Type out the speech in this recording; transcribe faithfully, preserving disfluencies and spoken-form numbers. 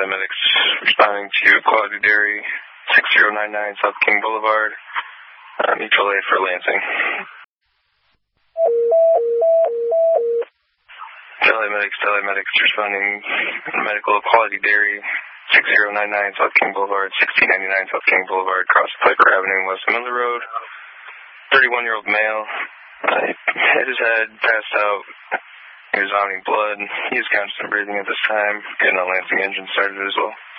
Medics responding to Quality Dairy, six zero nine nine South King Boulevard, uh, mutual aid for Lansing. Telemedics, Telemedics responding medical Quality Dairy, six zero nine nine South King Boulevard, sixteen ninety-nine South King Boulevard, across Piper Avenue, West Miller Road. thirty-one-year-old male, uh, hit his head, passed out. He was vomiting blood. He is conscious and breathing at this time. Getting a Lansing engine started as well.